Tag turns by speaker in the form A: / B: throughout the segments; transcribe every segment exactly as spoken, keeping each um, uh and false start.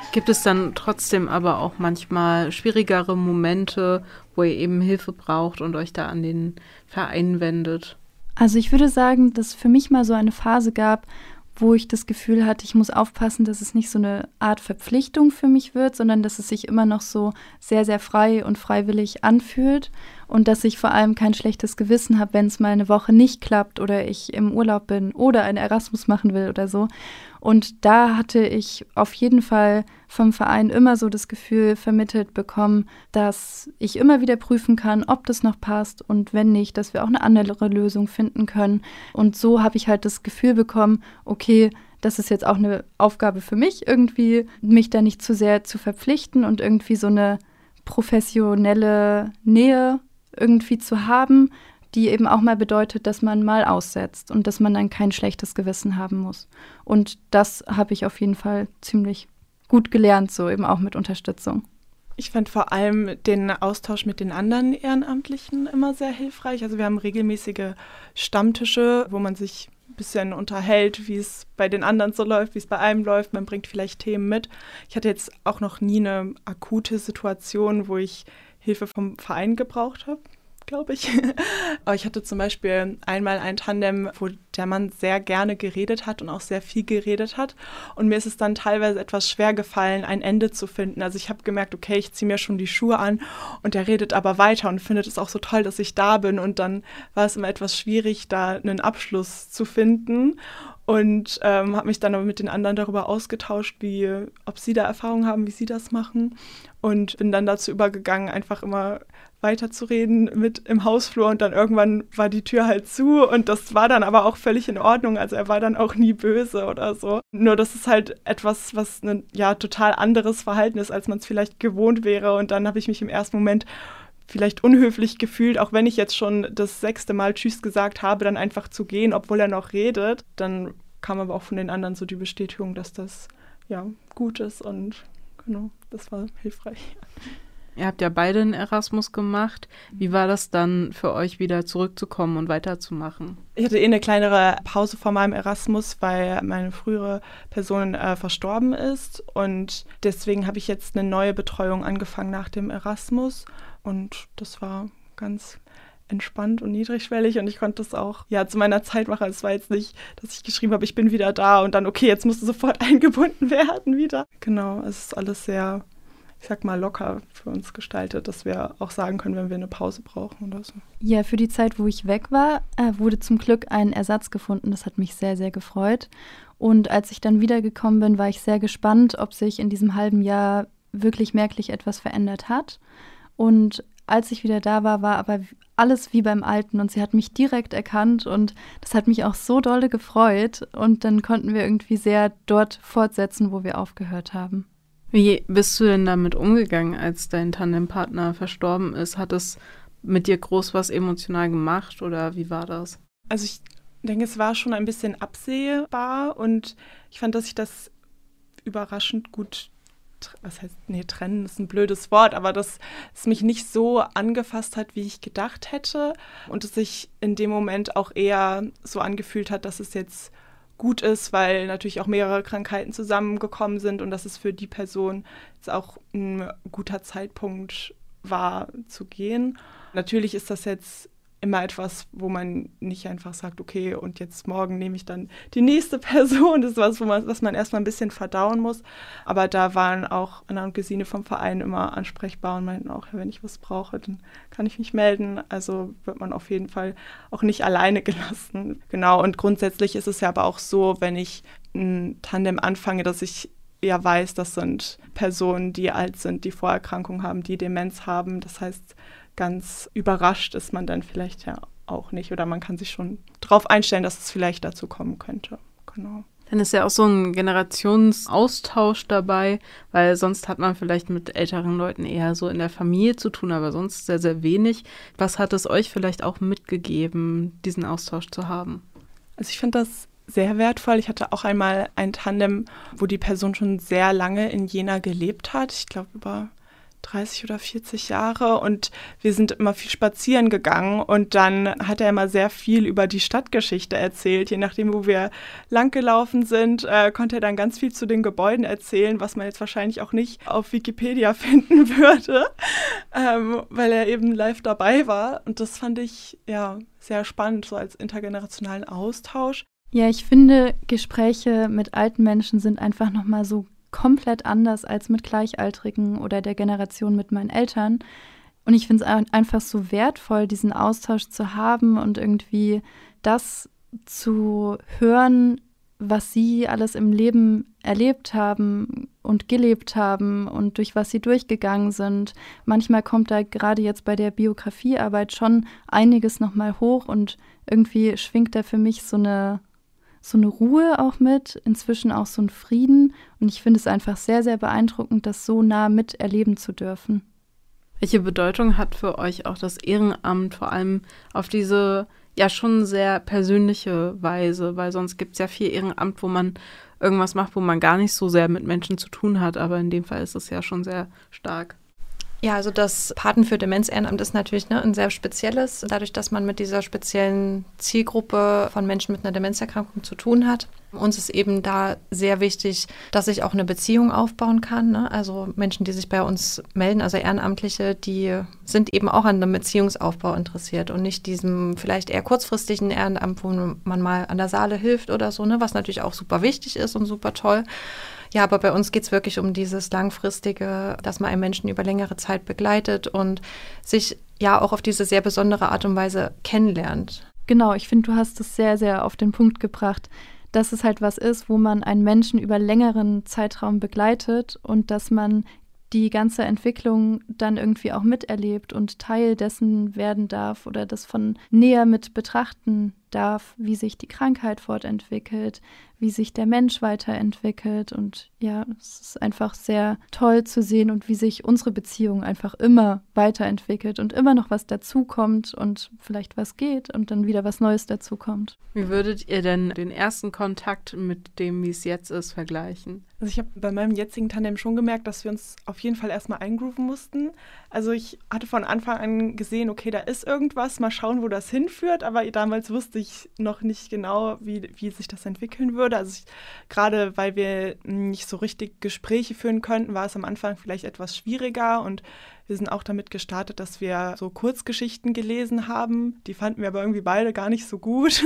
A: Gibt es dann trotzdem aber auch manchmal schwierigere Momente, wo ihr eben Hilfe braucht und euch da an den Verein wendet?
B: Also ich würde sagen, dass es für mich mal so eine Phase gab, wo ich das Gefühl hatte, ich muss aufpassen, dass es nicht so eine Art Verpflichtung für mich wird, sondern dass es sich immer noch so sehr, sehr frei und freiwillig anfühlt und dass ich vor allem kein schlechtes Gewissen habe, wenn es mal eine Woche nicht klappt oder ich im Urlaub bin oder einen Erasmus machen will oder so. Und da hatte ich auf jeden Fall vom Verein immer so das Gefühl vermittelt bekommen, dass ich immer wieder prüfen kann, ob das noch passt und wenn nicht, dass wir auch eine andere Lösung finden können. Und so habe ich halt das Gefühl bekommen, okay, das ist jetzt auch eine Aufgabe für mich, irgendwie mich da nicht zu sehr zu verpflichten und irgendwie so eine professionelle Nähe irgendwie zu haben, die eben auch mal bedeutet, dass man mal aussetzt und dass man dann kein schlechtes Gewissen haben muss. Und das habe ich auf jeden Fall ziemlich gut gelernt, so eben auch mit Unterstützung.
C: Ich fand vor allem den Austausch mit den anderen Ehrenamtlichen immer sehr hilfreich. Also wir haben regelmäßige Stammtische, wo man sich ein bisschen unterhält, wie es bei den anderen so läuft, wie es bei einem läuft. Man bringt vielleicht Themen mit. Ich hatte jetzt auch noch nie eine akute Situation, wo ich Hilfe vom Verein gebraucht habe, glaube ich. Aber ich hatte zum Beispiel einmal ein Tandem, wo der Mann sehr gerne geredet hat und auch sehr viel geredet hat. Und mir ist es dann teilweise etwas schwer gefallen, ein Ende zu finden. Also ich habe gemerkt, okay, ich ziehe mir schon die Schuhe an und der redet aber weiter und findet es auch so toll, dass ich da bin. Und dann war es immer etwas schwierig, da einen Abschluss zu finden. Und ähm, habe mich dann aber mit den anderen darüber ausgetauscht, wie, ob sie da Erfahrung haben, wie sie das machen. Und bin dann dazu übergegangen, einfach immer weiterzureden mit im Hausflur. Und dann irgendwann war die Tür halt zu. Und das war dann aber auch völlig in Ordnung. Also er war dann auch nie böse oder so. Nur das ist halt etwas, was ein ja, total anderes Verhalten ist, als man es vielleicht gewohnt wäre. Und dann habe ich mich im ersten Moment vielleicht unhöflich gefühlt, auch wenn ich jetzt schon das sechste Mal Tschüss gesagt habe, dann einfach zu gehen, obwohl er noch redet. Dann kam aber auch von den anderen so die Bestätigung, dass das ja gut ist und genau, das war hilfreich.
A: Ihr habt ja beide einen Erasmus gemacht. Wie war das dann für euch, wieder zurückzukommen und weiterzumachen?
C: Ich hatte eh eine kleinere Pause vor meinem Erasmus, weil meine frühere Person äh, verstorben ist und deswegen habe ich jetzt eine neue Betreuung angefangen nach dem Erasmus. Und das war ganz entspannt und niedrigschwellig und ich konnte das auch ja zu meiner Zeit machen. Es war jetzt nicht, dass ich geschrieben habe, ich bin wieder da und dann, okay, jetzt musst du sofort eingebunden werden wieder. Genau, es ist alles sehr, ich sag mal, locker für uns gestaltet, dass wir auch sagen können, wenn wir eine Pause brauchen oder so.
B: Ja, für die Zeit, wo ich weg war, äh, wurde zum Glück ein Ersatz gefunden. Das hat mich sehr, sehr gefreut. Und als ich dann wiedergekommen bin, war ich sehr gespannt, ob sich in diesem halben Jahr wirklich merklich etwas verändert hat. Und als ich wieder da war, war aber alles wie beim Alten und sie hat mich direkt erkannt und das hat mich auch so dolle gefreut und dann konnten wir irgendwie sehr dort fortsetzen, wo wir aufgehört haben.
A: Wie bist du denn damit umgegangen, als dein Tandempartner verstorben ist? Hat es mit dir groß was emotional gemacht oder wie war das?
C: Also ich denke, es war schon ein bisschen absehbar und ich fand, dass ich das überraschend gut was heißt, nee, trennen ist ein blödes Wort, aber dass es mich nicht so angefasst hat, wie ich gedacht hätte und es sich in dem Moment auch eher so angefühlt hat, dass es jetzt gut ist, weil natürlich auch mehrere Krankheiten zusammengekommen sind und dass es für die Person jetzt auch ein guter Zeitpunkt war zu gehen. Natürlich ist das jetzt immer etwas, wo man nicht einfach sagt, okay, und jetzt morgen nehme ich dann die nächste Person. Das ist was, wo man, was man erstmal ein bisschen verdauen muss. Aber da waren auch Anna und Gesine vom Verein immer ansprechbar und meinten auch, ja, wenn ich was brauche, dann kann ich mich melden. Also wird man auf jeden Fall auch nicht alleine gelassen. Genau, und grundsätzlich ist es ja aber auch so, wenn ich ein Tandem anfange, dass ich ja weiß, das sind Personen, die alt sind, die Vorerkrankungen haben, die Demenz haben. Das heißt, ganz überrascht ist man dann vielleicht ja auch nicht. Oder man kann sich schon darauf einstellen, dass es vielleicht dazu kommen könnte. Genau.
A: Dann ist ja auch so ein Generationsaustausch dabei, weil sonst hat man vielleicht mit älteren Leuten eher so in der Familie zu tun, aber sonst sehr, sehr wenig. Was hat es euch vielleicht auch mitgegeben, diesen Austausch zu haben?
C: Also ich finde das sehr wertvoll. Ich hatte auch einmal ein Tandem, wo die Person schon sehr lange in Jena gelebt hat. Ich glaube über dreißig oder vierzig Jahre und wir sind immer viel spazieren gegangen und dann hat er immer sehr viel über die Stadtgeschichte erzählt. Je nachdem, wo wir langgelaufen sind, äh, konnte er dann ganz viel zu den Gebäuden erzählen, was man jetzt wahrscheinlich auch nicht auf Wikipedia finden würde, ähm, weil er eben live dabei war. Und das fand ich ja sehr spannend, so als intergenerationalen Austausch.
B: Ja, ich finde, Gespräche mit alten Menschen sind einfach nochmal so komplett anders als mit Gleichaltrigen oder der Generation mit meinen Eltern. Und ich finde es einfach so wertvoll, diesen Austausch zu haben und irgendwie das zu hören, was sie alles im Leben erlebt haben und gelebt haben und durch was sie durchgegangen sind. Manchmal kommt da gerade jetzt bei der Biografiearbeit schon einiges nochmal hoch und irgendwie schwingt da für mich so eine so eine Ruhe auch mit, inzwischen auch so ein Frieden. Und ich finde es einfach sehr, sehr beeindruckend, das so nah miterleben zu dürfen.
A: Welche Bedeutung hat für euch auch das Ehrenamt, vor allem auf diese ja schon sehr persönliche Weise? Weil sonst gibt es ja viel Ehrenamt, wo man irgendwas macht, wo man gar nicht so sehr mit Menschen zu tun hat. Aber in dem Fall ist es ja schon sehr stark.
D: Ja, also das Paten für Demenz-Ehrenamt ist natürlich ne, ein sehr spezielles, dadurch, dass man mit dieser speziellen Zielgruppe von Menschen mit einer Demenzerkrankung zu tun hat. Uns ist eben da sehr wichtig, dass ich auch eine Beziehung aufbauen kann. Ne? Also Menschen, die sich bei uns melden, also Ehrenamtliche, die sind eben auch an einem Beziehungsaufbau interessiert und nicht diesem vielleicht eher kurzfristigen Ehrenamt, wo man mal an der Saale hilft oder so, ne? Was natürlich auch super wichtig ist und super toll. Ja, aber bei uns geht es wirklich um dieses Langfristige, dass man einen Menschen über längere Zeit begleitet und sich ja auch auf diese sehr besondere Art und Weise kennenlernt.
B: Genau, ich finde, du hast es sehr, sehr auf den Punkt gebracht, dass es halt was ist, wo man einen Menschen über längeren Zeitraum begleitet und dass man die ganze Entwicklung dann irgendwie auch miterlebt und Teil dessen werden darf oder das von näher mit betrachten darf, wie sich die Krankheit fortentwickelt, wie sich der Mensch weiterentwickelt. Und ja, es ist einfach sehr toll zu sehen und wie sich unsere Beziehung einfach immer weiterentwickelt und immer noch was dazukommt und vielleicht was geht und dann wieder was Neues dazukommt.
A: Wie würdet ihr denn den ersten Kontakt mit dem, wie es jetzt ist, vergleichen?
C: Also ich habe bei meinem jetzigen Tandem schon gemerkt, dass wir uns auf jeden Fall erstmal eingrooven mussten. Also ich hatte von Anfang an gesehen, okay, da ist irgendwas, mal schauen, wo das hinführt, aber damals wusste ich noch nicht genau, wie, wie sich das entwickeln würde. Also ich, gerade weil wir nicht so richtig Gespräche führen könnten, war es am Anfang vielleicht etwas schwieriger und wir sind auch damit gestartet, dass wir so Kurzgeschichten gelesen haben. Die fanden wir aber irgendwie beide gar nicht so gut.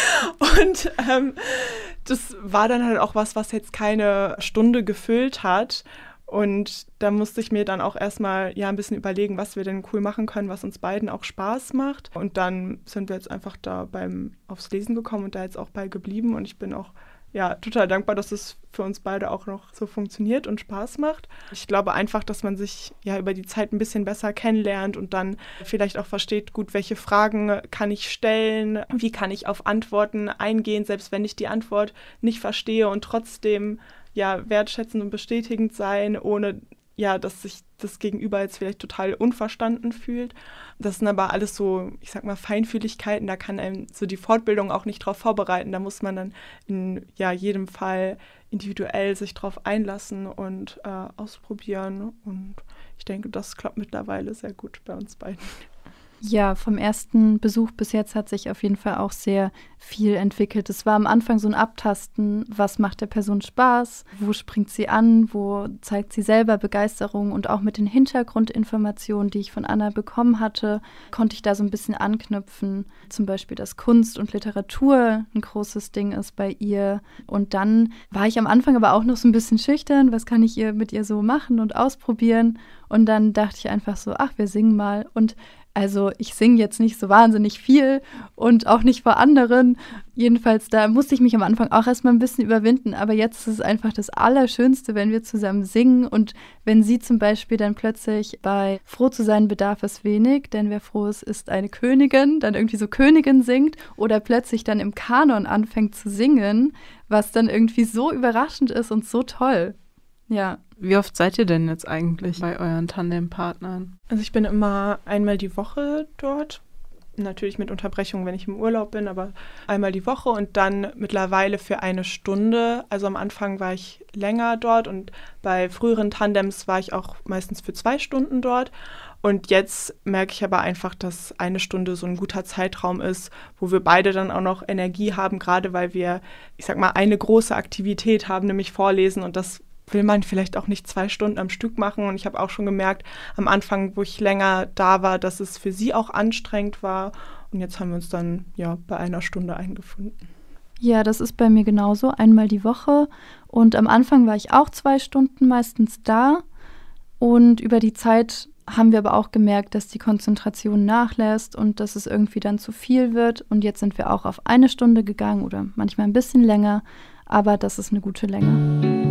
C: Und ähm, das war dann halt auch was, was jetzt keine Stunde gefüllt hat. Und da musste ich mir dann auch erstmal ja ein bisschen überlegen, was wir denn cool machen können, was uns beiden auch Spaß macht. Und dann sind wir jetzt einfach da beim aufs Lesen gekommen und da jetzt auch bei geblieben. Und ich bin auch ja total dankbar, dass es für uns beide auch noch so funktioniert und Spaß macht. Ich glaube einfach, dass man sich ja über die Zeit ein bisschen besser kennenlernt und dann vielleicht auch versteht, gut, welche Fragen kann ich stellen, wie kann ich auf Antworten eingehen, selbst wenn ich die Antwort nicht verstehe und trotzdem ja wertschätzend und bestätigend sein, ohne ja, dass sich das Gegenüber jetzt vielleicht total unverstanden fühlt. Das sind aber alles so, ich sag mal, Feinfühligkeiten, da kann einem so die Fortbildung auch nicht drauf vorbereiten. Da muss man dann in ja, jedem Fall individuell sich drauf einlassen und äh, ausprobieren. Und ich denke, das klappt mittlerweile sehr gut bei uns beiden.
B: Ja, vom ersten Besuch bis jetzt hat sich auf jeden Fall auch sehr viel entwickelt. Es war am Anfang so ein Abtasten, was macht der Person Spaß, wo springt sie an, wo zeigt sie selber Begeisterung und auch mit den Hintergrundinformationen, die ich von Anna bekommen hatte, konnte ich da so ein bisschen anknüpfen. Zum Beispiel, dass Kunst und Literatur ein großes Ding ist bei ihr. Und dann war ich am Anfang aber auch noch so ein bisschen schüchtern, was kann ich ihr mit ihr so machen und ausprobieren. Und dann dachte ich einfach so, ach, wir singen mal. Und also ich singe jetzt nicht so wahnsinnig viel und auch nicht vor anderen. Jedenfalls, da musste ich mich am Anfang auch erstmal ein bisschen überwinden. Aber jetzt ist es einfach das Allerschönste, wenn wir zusammen singen. Und wenn sie zum Beispiel dann plötzlich bei Froh zu sein bedarf es wenig, denn wer froh ist, ist eine Königin, dann irgendwie so Königin singt oder plötzlich dann im Kanon anfängt zu singen, was dann irgendwie so überraschend ist und so toll. Ja.
A: Wie oft seid ihr denn jetzt eigentlich bei euren Tandempartnern?
C: Also ich bin immer einmal die Woche dort natürlich mit Unterbrechung, wenn ich im Urlaub bin, aber einmal die Woche und dann mittlerweile für eine Stunde. Also am Anfang war ich länger dort und bei früheren Tandems war ich auch meistens für zwei Stunden dort. Und jetzt merke ich aber einfach, dass eine Stunde so ein guter Zeitraum ist, wo wir beide dann auch noch Energie haben, gerade weil wir, ich sag mal, eine große Aktivität haben, nämlich Vorlesen, und das will man vielleicht auch nicht zwei Stunden am Stück machen. Und ich habe auch schon gemerkt, am Anfang, wo ich länger da war, dass es für sie auch anstrengend war. Und jetzt haben wir uns dann ja bei einer Stunde eingefunden.
B: Ja, das ist bei mir genauso, einmal die Woche. Und am Anfang war ich auch zwei Stunden meistens da. Und über die Zeit haben wir aber auch gemerkt, dass die Konzentration nachlässt und dass es irgendwie dann zu viel wird. Und jetzt sind wir auch auf eine Stunde gegangen oder manchmal ein bisschen länger. Aber das ist eine gute Länge.